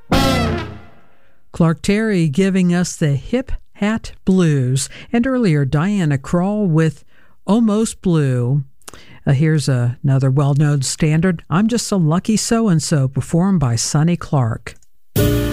Clark Terry giving us the Hip Hat Blues, and earlier Diana Krall with Almost Blue. Here's another well-known standard, I'm Just a Lucky So-and-So, performed by Sonny Clark.